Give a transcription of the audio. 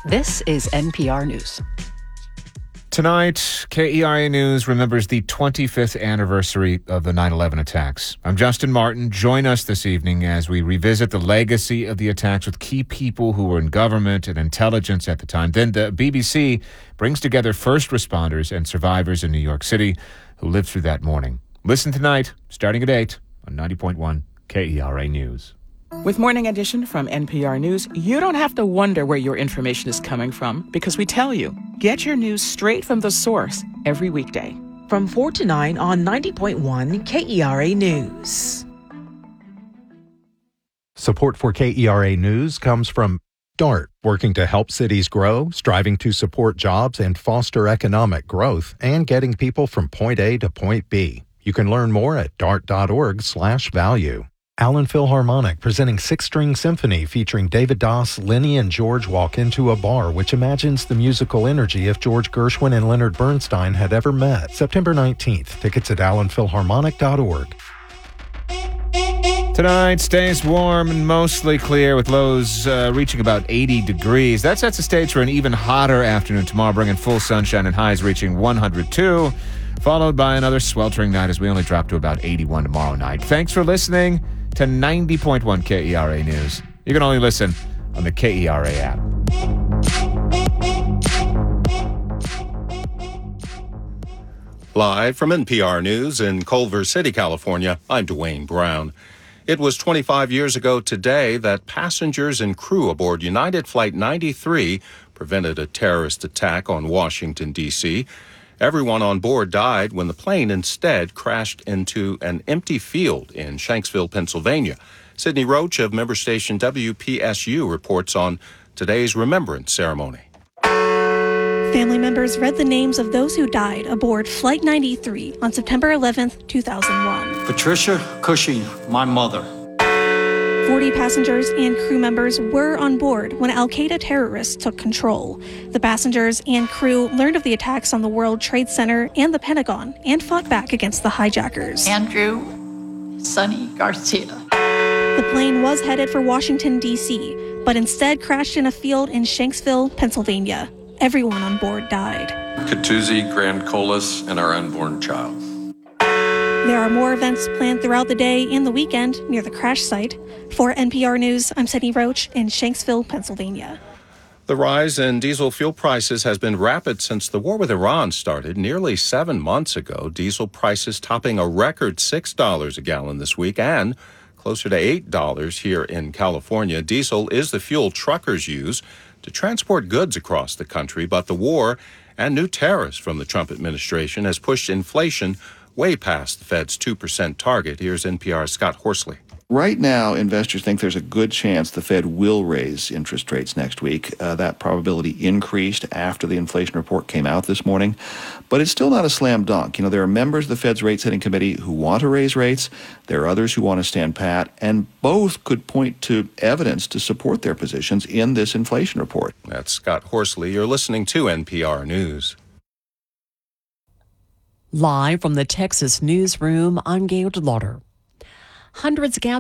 This is NPR News. Tonight, KERA News remembers the 25th anniversary of the 9/11 attacks. I'm Justin Martin. Join us this evening as we revisit the legacy of the attacks with key people who were in government and intelligence at the time. Then the BBC brings together first responders and survivors in New York City who lived through that morning. Listen tonight, starting at 8 on 90.1 KERA News. With Morning Edition from NPR News, you don't have to wonder where your information is coming from because we tell you. Get your news straight from the source every weekday. From 4 to 9 on 90.1 KERA News. Support for KERA News comes from DART, working to help cities grow, striving to support jobs and foster economic growth, and getting people from point A to point B. You can learn more at dart.org/value. Allen Philharmonic presenting Six-String Symphony featuring David Doss, Lenny, and George walk into a bar which imagines the musical energy if George Gershwin and Leonard Bernstein had ever met. September 19th. Tickets at allenphilharmonic.org. Tonight stays warm and mostly clear with lows reaching about 80 degrees. That sets the stage for an even hotter afternoon tomorrow, bringing full sunshine and highs reaching 102, followed by another sweltering night as we only drop to about 81 tomorrow night. Thanks for listening to 90.1 KERA News. You can only listen on the KERA app. Live from NPR News in Culver City, California, I'm Dwayne Brown. It was 25 years ago today that passengers and crew aboard United Flight 93 prevented a terrorist attack on Washington, D.C. Everyone on board died when the plane instead crashed into an empty field in Shanksville, Pennsylvania. Sydney Roach of member station WPSU reports on today's remembrance ceremony. Family members read the names of those who died aboard Flight 93 on September 11th, 2001. Patricia Cushing, my mother. 40 passengers and crew members were on board when al-Qaeda terrorists took control. The passengers and crew learned of the attacks on the World Trade Center and the Pentagon and fought back against the hijackers. Andrew Sonny Garcia. The plane was headed for Washington, D.C., but instead crashed in a field in Shanksville, Pennsylvania. Everyone on board died. Katuzi, Grand Colas, and our unborn child. There are more events planned throughout the day and the weekend near the crash site. For NPR News, I'm Sydney Roach in Shanksville, Pennsylvania. The rise in diesel fuel prices has been rapid since the war with Iran started nearly 7 months ago. Diesel prices topping a record $6 a gallon this week and closer to $8 here in California. Diesel is the fuel truckers use to transport goods across the country, but the war and new tariffs from the Trump administration has pushed inflation way past the Fed's 2% target. Here's NPR's Scott Horsley. Right now, investors think there's a good chance the Fed will raise interest rates next week. That probability increased after the inflation report came out this morning. But it's still not a slam dunk. There are members of the Fed's rate-setting committee who want to raise rates. There are others who want to stand pat. And both could point to evidence to support their positions in this inflation report. That's Scott Horsley. You're listening to NPR News. Live from the Texas newsroom, I'm Gail DeLauder. Hundreds gathered